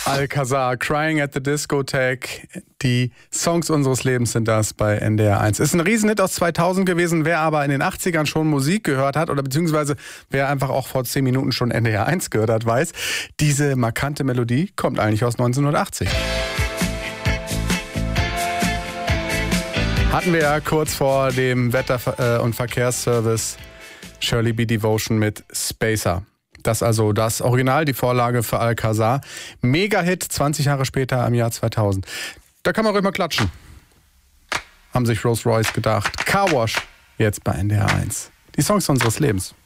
Alcazar, Crying at the Discotheque. Die Songs unseres Lebens sind das bei NDR 1. Ist ein Riesenhit aus 2000 gewesen. Wer aber in den 80ern schon Musik gehört hat oder beziehungsweise wer einfach auch vor 10 Minuten schon NDR 1 gehört hat, weiß, diese markante Melodie kommt eigentlich aus 1980. Hatten wir ja kurz vor dem Wetter- und Verkehrsservice Shirley B. Devotion mit Spacer. Das also das Original, die Vorlage für Alcazar. Mega-Hit, 20 Jahre später im Jahr 2000. Da kann man ruhig mal klatschen. Haben sich Rolls-Royce gedacht. Car Wash, jetzt bei NDR 1. Die Songs unseres Lebens.